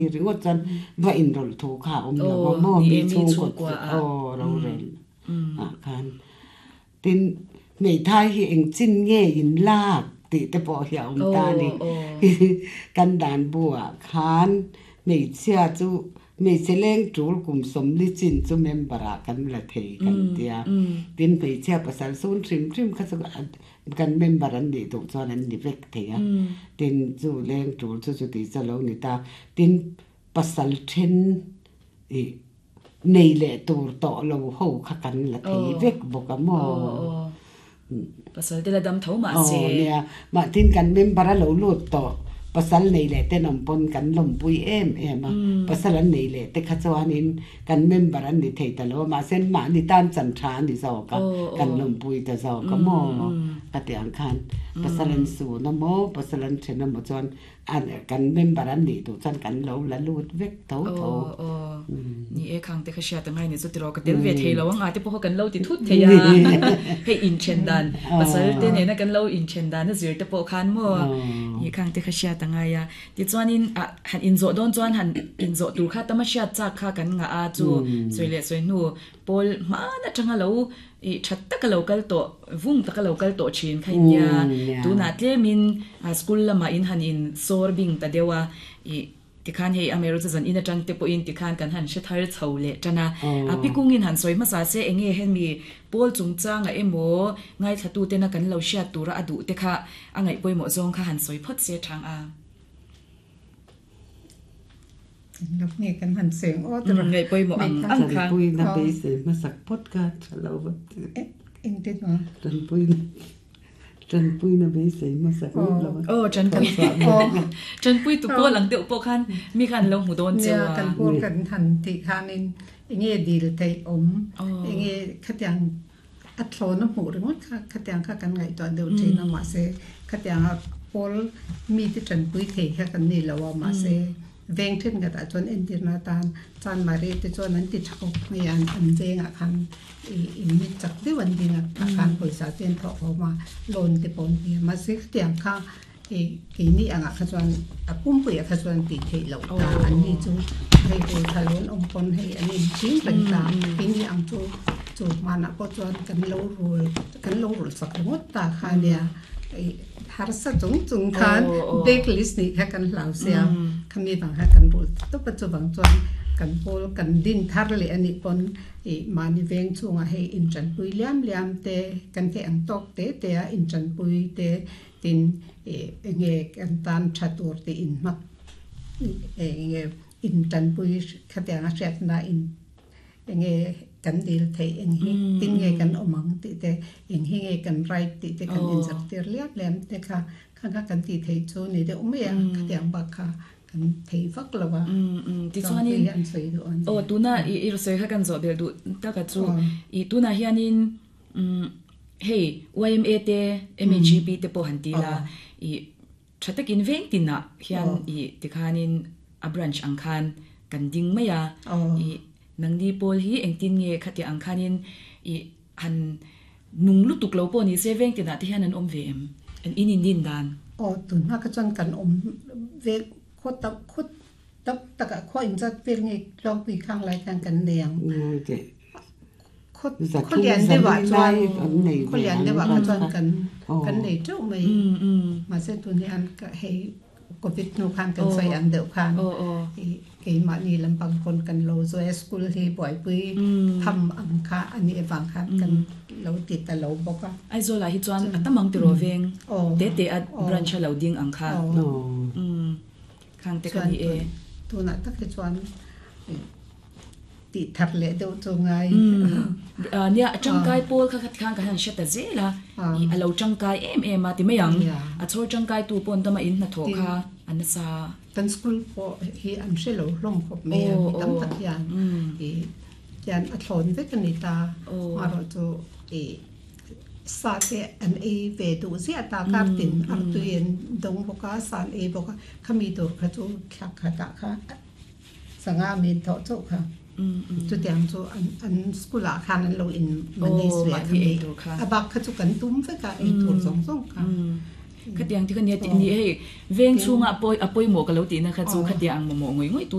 หรือว่าจันว่าอินโดลถูกค่ะเราว่าหม้อมีชูกว่าเราเรียนคันตินไม่ท้ายเองจิ้นเง่ยินลากติแต่พอเหี่ยวตานี่กันดานบัวคันไม่เชื่อจูไม่เสลงจูลกุมสมลิจินจูเมมบรากันละเทกันเดียตินไปเชื่อภาษาซูนทริมก็จะกันเมมบรันดีถูกจอนันดีเวกเทียตินจูเลงจูจูติจะลงนิตาตินภาษาเชนในเละตัวต่อเราหูขักันละเทเวกบอกกันมอภาษาเดลดำเท่ามาเสียเนี่ยมาทิ้งกันเมมบาร์เราโหลดต่อภาษาในเละแต่นำปนกันลมปุยมาภาษาในเละแต่ข้าจวนินกันเมมบาร์นี่เทตลอมาเส้นมานี่ตามจันทรานี่สอกกันลมปุยแต่สอกก็มอกติอังคันภาษาลันสูนโมภาษาลันเชนโมจอนอันกันเมมบาร์นี่ตัวจันกันเราละลูดเวกเท่านี่คังแต่ข้าเชื่อตั้งไงเนี่ยสุดที่เราก็เดลเวทเฮเราว่าไงที่พวกกันเราติดทุดเทียให้อินเชนดันภาษาเดนเนี่ยนะกันเราอินเชนดันนั่นสิแต่พวกคันมั่วนี่คังแต่ข้าเชื่อตั้งไงที่จวนินหันอินโซโดนจวนหันอินโซดูข้าตั้งมาเชื่อจักข้ากันงาจูสวยเละสวยหนูปอลมาน่าจังเราชัดตะกะเรากัลโตวุ้งตะกะเรากัลโตชินใครเนี่ยดูน่าเตมินสกุลละมาอินหันอินโซร์บิงแต่เดียวว่าที่คันให้อเมริกาจันอินจังเตปอินที่คันกันหันเชทาร์เท่าเละจันนะพี่กุ้งอินหันสวยมาสาเซเองเห็นมีปอลจุงจ้างไอ้หมอไงถ้าตูเตนักันเราเชื่อตัวระอดุเตค่ะไงปอยหมอจงค่ะหันสวยพดเสียทางนักเนี่ยกันหันเสียงอ้อแต่ไงปอยหมออังคังปุยนับไปเสียมาสักพดการเราแบบเองติดมั้ยจันปุยนับไปเสียมาสักเราจันปุยตัวปอหลังเตะปอคันมีคันเราหูโดนเจ้ากันพูดกันทันที่คันเงี้ยดีเลยแต่เงี้ยขัดยังอัดโซนน้ำหูหรือว่าขัดยังข้ากันไงตัวเดียวเจนมาเสขัดยังปอลมีที่จันปุยเทข้ากันนี่แล้วว่ามาเสเวงทึ่นกับจนเอ็นดินาตานจานมาเรตจนนั้นติดชกในอันเวงอาคารมีจักได้วันดีนะอาคารบริษัทเตียนเพราะมาโลนติปนเนี่ยมาซิกเตียงข้ากีนี่อ่ะขจรปุ้มเปียขจรติดเทเหล่าตาอันนี้จูให้ดูทะลุนองค์ปนให้อันนี้ชิ้นเป็นตาปีนี้อังจูมานะก็จวนกันโลรูสักหมดตาค่ะเนี่ยharus jung kan big list ni kan lau sia kami bang kan bul to pacu bang chuan kan pol kan din thar le ani pon mani veng chunga he in chan pui liam te kan ke ang tok te a in chan pui te tin nge kan tan chatur te in mak nge in chan pui khatyang a shet na in ngeกันดีลเทเองฮีติงเงกันอมังติเตเองฮีเงกันไรติเตกันอินสักเตียเลียบแหลมเตค่ะข้างกันติเทโจนี่เดอไม่ยังขยันบักค่ะกันเทฟักละวะติส่วนนี้ตัวน่ะอีรสวยกันจบเดี๋ยวดูตากระจูตัวน่ะเฮียนินเฮ้ย YMA เต MGB เตปหันตีละชัดตะกินเวงติน่ะเฮียนติคานินอับรันช์อังคารกันดิ้งไม่ยานังดีโพลฮีเองตินเงยขัดยังคันินหันนุ่งลุตุกเลาปนี่เซเวงตินาที่ฮันนันอมเวมอันอินดินดานตุนฮักจันกันอมเวโคตรตะกะข้ออินจัดเวงเงยลองปีข้างไรกันเนียงโคเรียนได้ว่าจวนโคเรียนได้ว่าจวนกันเนยเจ้าไม่มาเส้นตัวนี้อันก็ให้กบิดนูคันกันใส่อันเดียวกันเกี่ยมานี่ลำบากคนกันโลโซสกูลที่บ่อยปุ้ยทำอังคาอันนี้ฟังคันกันเราติดแต่เราบอกว่าไอโซลาฮิจวนตั้งมังติโรเวงเตะอัดบรันช์เราดิ้งอังคาข้างเตกันนี่ตัวนั้นตั้งแต่จวนติดทัดเลยเดี๋ยวจะไงเนี่ยจังไกปูลข้างกันเช็ดแต่เจล่ะเราจังไกมาที่ไม่ยังช่วยจังไกตัวปนตั้งมาอินนัทโถค่ะอันนั้นซาตั้งสกุลพอที่อันเชลล์ลงขบเมียมีตั้งตัดยานยันอัดหลอนเวกันนิตามาเราจะสาเตอันเวดูเสียตาการตินอันตัวเองดงบอกว่าสารบอกว่าขมีตัวขจุขักขักค่ะสังอามินทอจุค่ะจุดเดียงจุอันสกุลอาคารนั้นเราอินมันในสวยที่อาบักขจุกันตุ้มเฟกะถูกสองค่ะ khatiang ti kan ni ให้เวงchung a poi mo ka lo ti na kha chu khatiang mo ngoi ngoi